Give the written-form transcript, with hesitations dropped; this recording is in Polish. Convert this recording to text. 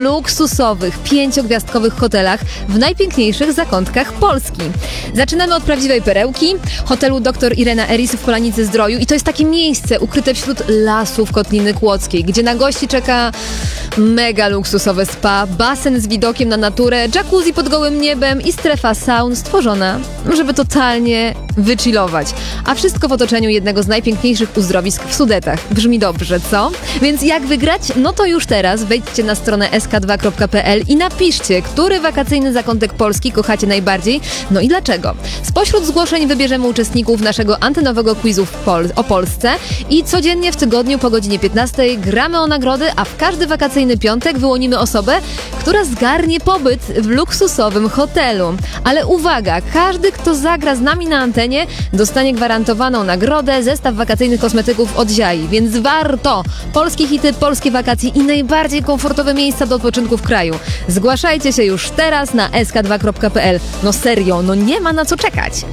luksusowych, 5-gwiazdkowych hotelach w najpiękniejszych zakątkach Polski. Zaczynamy od prawdziwej perełki, hotelu Dr. Irena Eris w Polanicy-Zdroju i to jest takie miejsce ukryte wśród lasów Kotliny Kłodzkiej, gdzie na gości czeka mega luksusowe spa, basen z widokiem na naturę, jacuzzi pod gołym niebem i strefa saun stworzona, żeby totalnie wychillować. A wszystko w otoczeniu jednego z najpiękniejszych uzdrowisk w Sudetach. Brzmi dobrze, co? Więc jak wygrać? No to już teraz wejdźcie na stronę sk2.pl i napiszcie, który wakacyjny zakątek Polski kochacie najbardziej, no i dlaczego. Spośród zgłoszeń wybierzemy uczestników naszego antenowego quizu o Polsce i codziennie w tygodniu po godzinie 15 gramy o nagrody, a w każdy wakacyjny piątek wyłonimy osobę, która zgarnie pobyt w luksusowym hotelu. Ale uwaga, każdy, kto zagra z nami na antenie, dostanie gwarantowaną nagrodę, zestaw wakacyjnych kosmetyków od Ziai, więc warto! Polskie hity, polskie wakacje i najbardziej komfortowe miejsca do odpoczynku w kraju. Zgłaszajcie się już teraz na sk2.pl. No serio, no nie ma na co czekać.